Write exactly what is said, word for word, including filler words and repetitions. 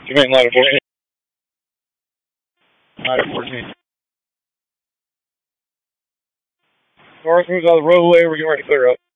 Main line of fourteen. Line of fourteen. Car moves out of the roadway. We're getting ready to clear up.